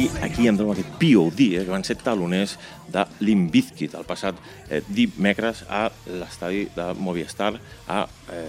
aquí entrem aquest POD, que van ser taloners de Limp Bizkit el passat dimecres a l'estadi de Movistar a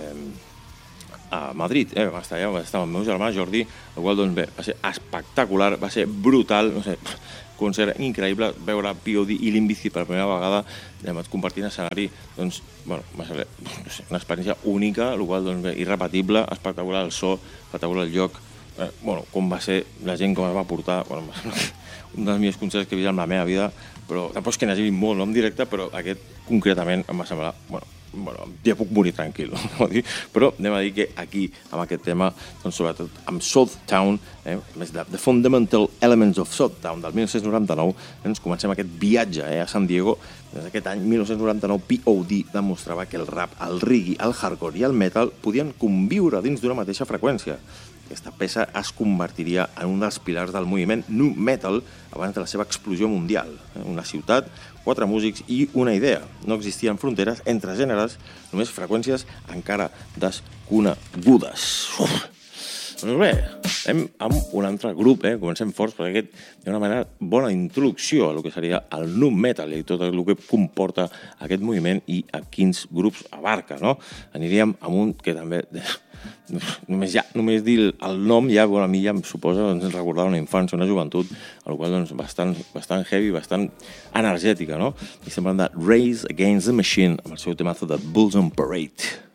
Madrid. Va estar allà, va estar amb el meu germà Jordi, el qual doncs, va ser espectacular, va ser brutal, no sé, concert increïble, veure POD i Limp Bizkit per primera vegada, compartint escenari, doncs, bueno, va ser una experiència única, el qual, doncs, irrepetible, espectacular el so, espectacular el lloc, bueno, com va ser la gent, com es va portar, bueno, un dels millors concerts que he vist en la meva vida, però tampoc és que n'hagi vist molt, no en directe, però aquest concretament em va semblar, bueno, ja puc morir tranquil, però anem a dir que aquí, amb aquest tema, doncs sobretot amb Southtown, més de The Fundamental Elements of Southtown del 1999, ens comencem aquest viatge a San Diego. Des d'aquest any 1999, POD demostrava que el rap, el reggae, el hardcore i el metal podien conviure dins d'una mateixa freqüència. Aquesta peça es convertiria en un dels pilars del moviment nu metal abans de la seva explosió mundial. Una ciutat, 4 músics i una idea. No existien fronteres entre gèneres, només freqüències encara desconegudes. Doncs bé, anem amb un altre grup, comencem forts, perquè aquest hi ha una manera bona introducció a el que seria el nu metal i tot el que comporta aquest moviment i a quins grups abarca, no? Aniríem amb un que també... Només dir el nom ja a mi ja em suposa recordar una infància, una joventut, el qual doncs bastant heavy, bastant energètica, no? I estem parlant de Rage Against the Machine amb el seu temazo de Bulls on Parade.